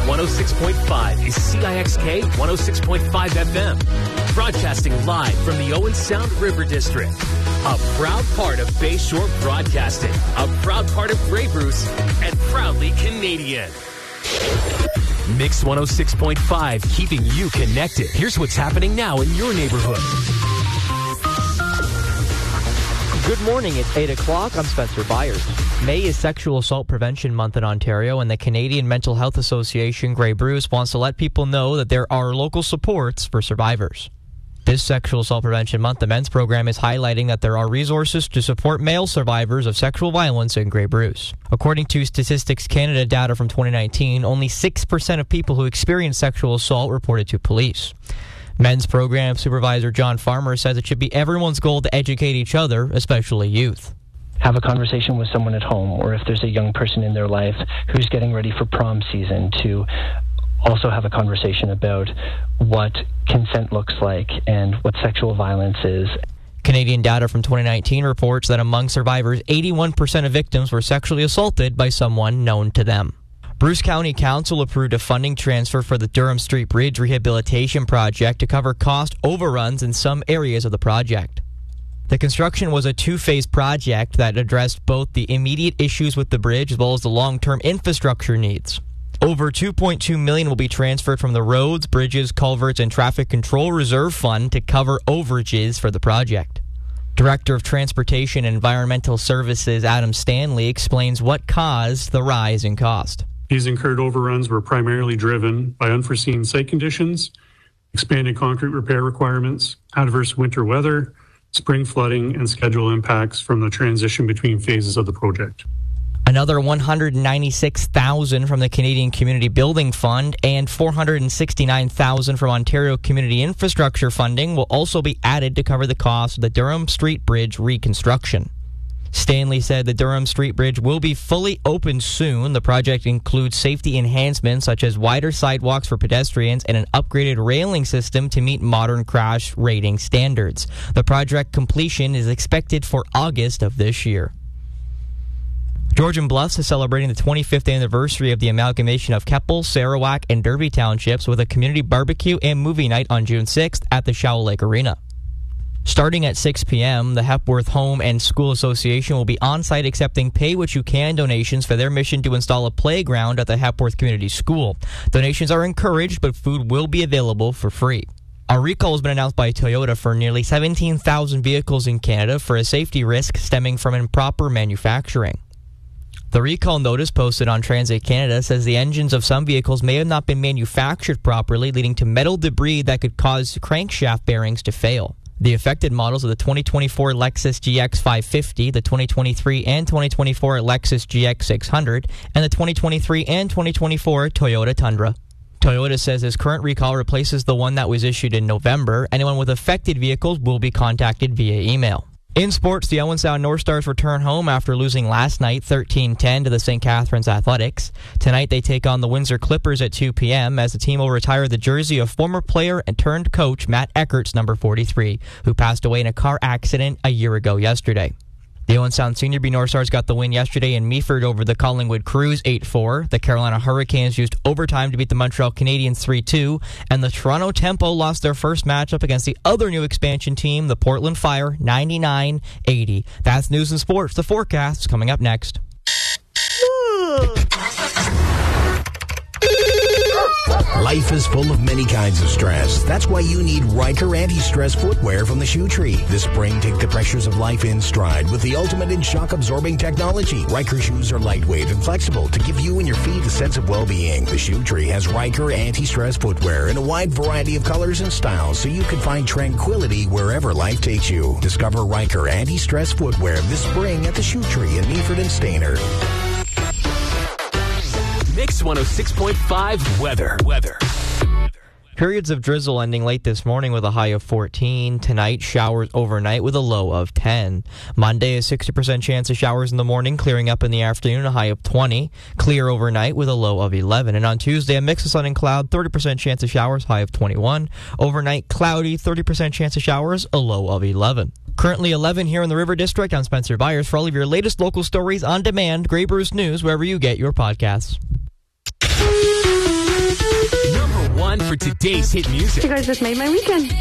106.5 is CIXK 106.5 FM. Broadcasting live from the Owen Sound River District. A proud part of Bayshore Broadcasting. A proud part of Grey Bruce. And proudly Canadian. Mix 106.5, keeping you connected. Here's what's happening now in your neighborhood. Good morning, it's 8 o'clock. I'm Spencer Byers. May is Sexual Assault Prevention Month in Ontario, and the Canadian Mental Health Association, Grey Bruce, wants to let people know that there are local supports for survivors. This Sexual Assault Prevention Month, the men's program is highlighting that there are resources to support male survivors of sexual violence in Grey Bruce. According to Statistics Canada data from 2019, only 6% of people who experience sexual assault reported to police. Men's program supervisor John Farmer says it should be everyone's goal to educate each other, especially youth. Have a conversation with someone at home, or if there's a young person in their life who's getting ready for prom season, to also have a conversation about what consent looks like and what sexual violence is. Canadian data from 2019 reports that among survivors, 81% of victims were sexually assaulted by someone known to them. Bruce County Council approved a funding transfer for the Durham Street Bridge Rehabilitation Project to cover cost overruns in some areas of the project. The construction was a two-phase project that addressed both the immediate issues with the bridge as well as the long-term infrastructure needs. Over $2.2 million will be transferred from the Roads, Bridges, Culverts, and Traffic Control Reserve Fund to cover overages for the project. Director of Transportation and Environmental Services Adam Stanley explains what caused the rise in cost. These incurred overruns were primarily driven by unforeseen site conditions, expanded concrete repair requirements, adverse winter weather, spring flooding, and schedule impacts from the transition between phases of the project. Another $196,000 from the Canadian Community Building Fund and $469,000 from Ontario Community Infrastructure Funding will also be added to cover the cost of the Durham Street Bridge reconstruction. Stanley said the Durham Street Bridge will be fully open soon. The project includes safety enhancements such as wider sidewalks for pedestrians and an upgraded railing system to meet modern crash rating standards. The project completion is expected for August of this year. Georgian Bluffs is celebrating the 25th anniversary of the amalgamation of Keppel, Sarawak, and Derby townships with a community barbecue and movie night on June 6th at the Shaw Lake Arena. Starting at 6 p.m., the Hepworth Home and School Association will be on-site accepting pay-what-you-can donations for their mission to install a playground at the Hepworth Community School. Donations are encouraged, but food will be available for free. A recall has been announced by Toyota for nearly 17,000 vehicles in Canada for a safety risk stemming from improper manufacturing. The recall notice posted on Transit Canada says the engines of some vehicles may have not been manufactured properly, leading to metal debris that could cause crankshaft bearings to fail. The affected models are the 2024 Lexus GX 550, the 2023 and 2024 Lexus GX 600, and the 2023 and 2024 Toyota Tundra. Toyota says this current recall replaces the one that was issued in November. Anyone with affected vehicles will be contacted via email. In sports, the Owen Sound North Stars return home after losing last night 13-10 to the St. Catharines Athletics. Tonight they take on the Windsor Clippers at 2 p.m. as the team will retire the jersey of former player and turned coach Matt Eckert's number 43, who passed away in a car accident a year ago yesterday. The Owen Sound Senior B North Stars got the win yesterday in Meaford over the Collingwood Crews 8-4. The Carolina Hurricanes used overtime to beat the Montreal Canadiens 3-2. And the Toronto Tempo lost their first matchup against the other new expansion team, the Portland Fire, 99-80. That's news and sports. The forecast is coming up next. Life is full of many kinds of stress. That's why you need Riker anti-stress footwear from the Shoe Tree. This spring, take the pressures of life in stride with the ultimate in shock-absorbing technology. Riker shoes are lightweight and flexible to give you and your feet a sense of well-being. The Shoe Tree has Riker anti-stress footwear in a wide variety of colors and styles so you can find tranquility wherever life takes you. Discover Riker anti-stress footwear this spring at the Shoe Tree in Meaford and Stayner. Mix 106.5 weather. Periods of drizzle ending late this morning with a high of 14. Tonight, showers overnight with a low of 10. Monday, a 60% chance of showers in the morning, clearing up in the afternoon, a high of 20. Clear overnight with a low of 11. And on Tuesday, a mix of sun and cloud, 30% chance of showers, high of 21. Overnight, cloudy, 30% chance of showers, a low of 11. Currently 11 here in the River District. I'm Spencer Byers. For all of your latest local stories on demand, Grey Bruce News, wherever you get your podcasts. for today's hit music. You guys just made my weekend.